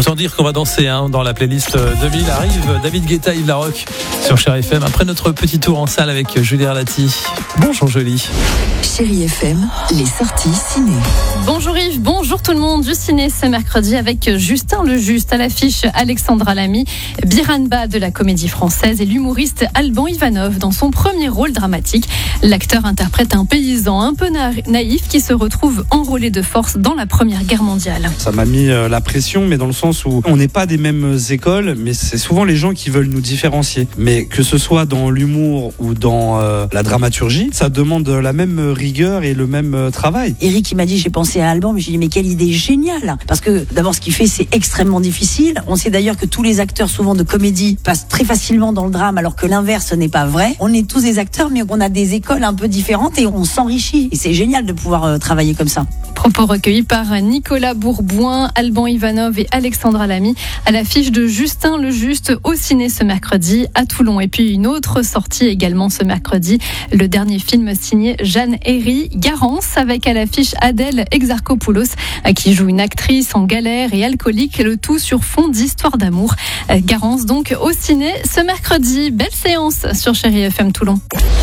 Autant dire qu'on va danser dans la playlist 2000. Arrive David Guetta, Yves Larocque sur Chérie FM. Après notre petit tour en salle avec Julie Arlati. Bonjour Julie. Chérie FM, les sorties ciné. Bonjour Yves, bonjour tout le monde du ciné ce mercredi avec Justin le Juste à l'affiche, Alexandra Lamy, Biranba de la comédie française et l'humoriste Alban Ivanov dans son premier rôle dramatique. L'acteur interprète un paysan un peu naïf qui se retrouve enrôlé de force dans la Première Guerre mondiale. Ça m'a mis la pression, mais dans le sens où on n'est pas des mêmes écoles, mais c'est souvent les gens qui veulent nous différencier. Mais que ce soit dans l'humour ou dans la dramaturgie, ça demande la même rigueur et le même travail. Eric, il m'a dit, j'ai pensé à Alban, mais j'ai dit, mais quelle idée géniale! Parce que d'abord, ce qu'il fait, c'est extrêmement difficile. On sait d'ailleurs que tous les acteurs, souvent de comédie, passent très facilement dans le drame, alors que l'inverse, ce n'est pas vrai. On est tous des acteurs, mais on a des écoles un peu différentes et on s'enrichit. Et c'est génial de pouvoir travailler comme ça. Propos recueillis par Nicolas Bourboin, Alban Ivanov et Alexandra Lamy à l'affiche de Justin le Juste au ciné ce mercredi à Toulon. Et puis une autre sortie également ce mercredi, le dernier film signé Jeanne Herry, Garance, avec à l'affiche Adèle Exarchopoulos qui joue une actrice en galère et alcoolique, le tout sur fond d'histoire d'amour. Garance donc au ciné ce mercredi. Belle séance sur Chérie FM Toulon.